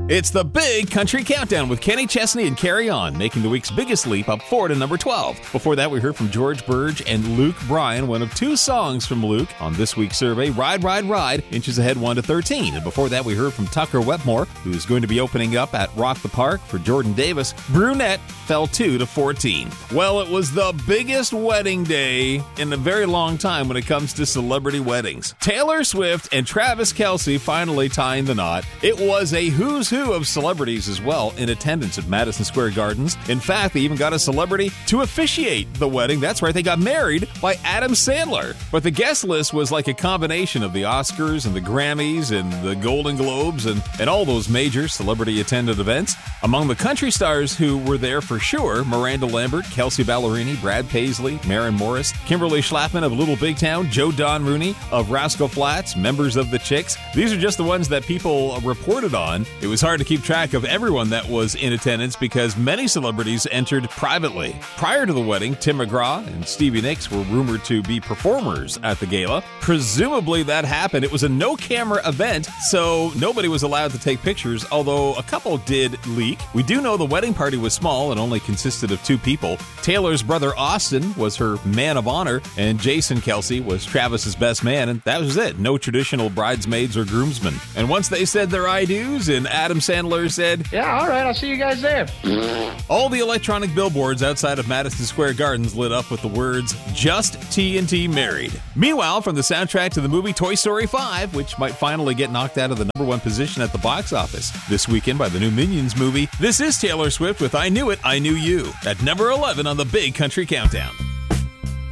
It's the Big Country Countdown with Kenny Chesney and Carry On, making the week's biggest leap up 4 to number 12. Before that, we heard from George Burge and Luke Bryan, one of 2 songs from Luke on this week's survey. Ride, Ride, Ride inches ahead 1 to 13. And before that, we heard from Tucker Wetmore, who's going to be opening up at Rock the Park for Jordan Davis. Brunette fell 2 to 14. Well, it was the biggest wedding day in a very long time when it comes to celebrity weddings. Taylor Swift and Travis Kelce finally tying the knot. It was a who's who of celebrities as well in attendance at Madison Square Gardens. In fact, they even got a celebrity to officiate the wedding. That's right, they got married by Adam Sandler. But the guest list was like a combination of the Oscars and the Grammys and the Golden Globes and all those major celebrity-attended events. Among the country stars who were there for sure, Miranda Lambert, Kelsey Ballerini, Brad Paisley, Maren Morris, Kimberly Schlafman of Little Big Town, Joe Don Rooney of Rascal Flatts, members of the Chicks. These are just the ones that people reported on. It was hard to keep track of everyone that was in attendance because many celebrities entered privately. Prior to the wedding, Tim McGraw and Stevie Nicks were rumored to be performers at the gala. Presumably that happened. It was a no-camera event, so nobody was allowed to take pictures, although a couple did leak. We do know the wedding party was small and only consisted of 2 people. Taylor's brother Austin was her man of honor, and Jason Kelce was Travis's best man, and that was it. No traditional bridesmaids or groomsmen. And once they said their I do's and Adam Sandler said, "Yeah, all right, I'll see you guys there." All the electronic billboards outside of Madison Square Gardens lit up with the words, "Just TNT Married." Meanwhile, from the soundtrack to the movie Toy Story 5, which might finally get knocked out of the number 1 position at the box office this weekend by the new Minions movie, this is Taylor Swift with I Knew It, I Knew You, at number 11 on the Big Country Countdown.